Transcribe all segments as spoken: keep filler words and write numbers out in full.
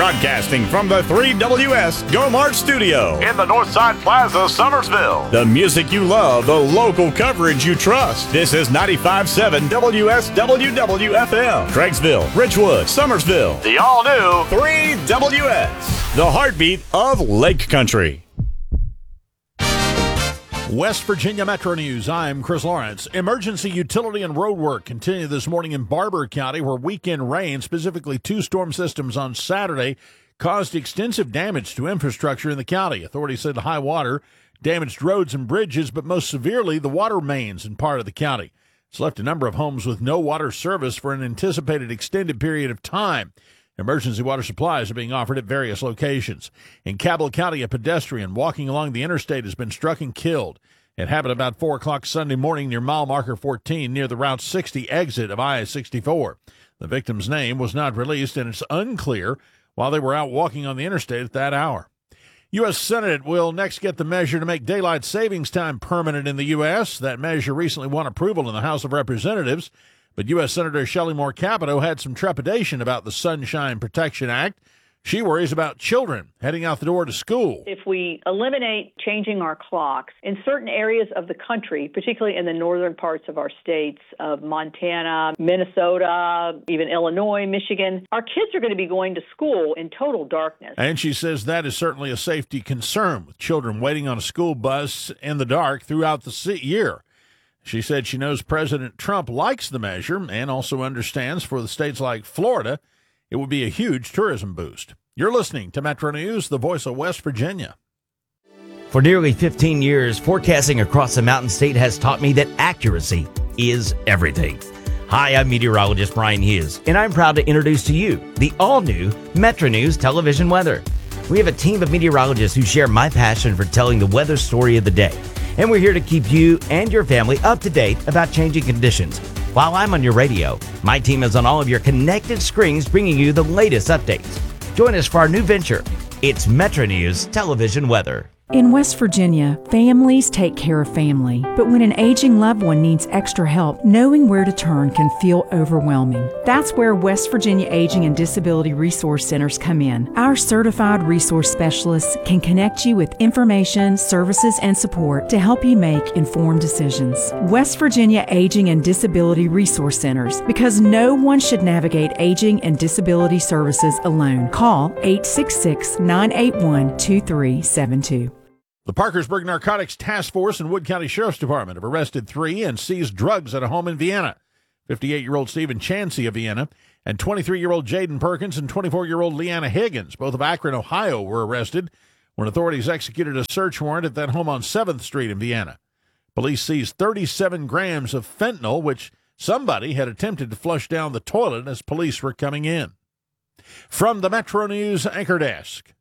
Broadcasting from the three W S Go Mart Studio in the Northside Plaza, Summersville. The music you love, the local coverage you trust. This is ninety-five point seven W S W W F M. Craigsville, Ridgewood, Summersville. The all-new three W S. The heartbeat of Lake Country. West Virginia Metro News, I'm Chris Lawrence. Emergency utility and road work continue this morning in Barber County, where weekend rain, specifically two storm systems on Saturday, caused extensive damage to infrastructure in the county. Authorities said high water damaged roads and bridges, but most severely the water mains in part of the county. It's left a number of homes with no water service for an anticipated extended period of time. Emergency water supplies are being offered at various locations. In Cabell County, a pedestrian walking along the interstate has been struck and killed. It happened about four o'clock Sunday morning near mile marker fourteen near the Route sixty exit of I sixty-four. The victim's name was not released, and it's unclear while they were out walking on the interstate at that hour. U S. Senate will next get the measure to make daylight savings time permanent in the U S. That measure recently won approval in the House of Representatives. But U S. Senator Shelley Moore Capito had some trepidation about the Sunshine Protection Act. She worries about children heading out the door to school. If we eliminate changing our clocks in certain areas of the country, particularly in the northern parts of our states of Montana, Minnesota, even Illinois, Michigan, our kids are going to be going to school in total darkness. And she says that is certainly a safety concern, with children waiting on a school bus in the dark throughout the year. She said she knows President Trump likes the measure and also understands for the states like Florida, it would be a huge tourism boost. You're listening to Metro News, the voice of West Virginia. For nearly fifteen years, forecasting across the Mountain State has taught me that accuracy is everything. Hi, I'm meteorologist Brian Hughes, and I'm proud to introduce to you the all-new Metro News television weather. We have a team of meteorologists who share my passion for telling the weather story of the day. And we're here to keep you and your family up to date about changing conditions. While I'm on your radio, my team is on all of your connected screens bringing you the latest updates. Join us for our new venture. It's Metro News Television Weather. In West Virginia, families take care of family. But when an aging loved one needs extra help, knowing where to turn can feel overwhelming. That's where West Virginia Aging and Disability Resource Centers come in. Our certified resource specialists can connect you with information, services, and support to help you make informed decisions. West Virginia Aging and Disability Resource Centers, because no one should navigate aging and disability services alone. Call eight six six, nine eight one, two three seven two. The Parkersburg Narcotics Task Force and Wood County Sheriff's Department have arrested three and seized drugs at a home in Vienna. fifty-eight-year-old Stephen Chansey of Vienna and twenty-three-year-old Jaden Perkins and twenty-four-year-old Leanna Higgins, both of Akron, Ohio, were arrested when authorities executed a search warrant at that home on seventh Street in Vienna. Police seized thirty-seven grams of fentanyl, which somebody had attempted to flush down the toilet as police were coming in. From the Metro News Anchor Desk,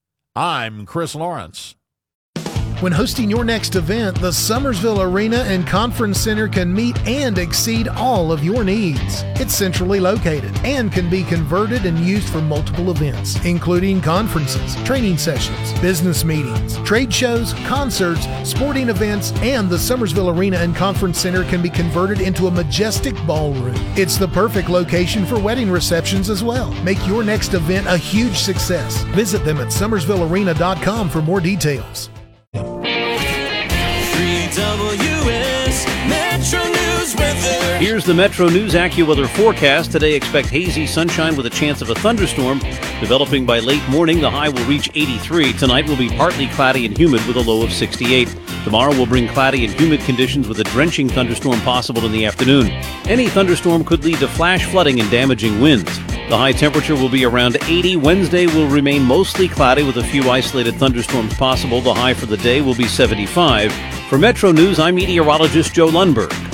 I'm Chris Lawrence. When hosting your next event, the Summersville Arena and Conference Center can meet and exceed all of your needs. It's centrally located and can be converted and used for multiple events, including conferences, training sessions, business meetings, trade shows, concerts, sporting events, and the Summersville Arena and Conference Center can be converted into a majestic ballroom. It's the perfect location for wedding receptions as well. Make your next event a huge success. Visit them at summersville arena dot com for more details. three W S Metro News weather. Here's the Metro News AccuWeather forecast. Today, expect hazy sunshine with a chance of a thunderstorm. Developing by late morning, the high will reach eighty-three. Tonight will be partly cloudy and humid with a low of sixty-eight. Tomorrow will bring cloudy and humid conditions with a drenching thunderstorm possible in the afternoon. Any thunderstorm could lead to flash flooding and damaging winds. The high temperature will be around eighty. Wednesday will remain mostly cloudy with a few isolated thunderstorms possible. The high for the day will be seventy-five. For Metro News, I'm meteorologist Joe Lundberg.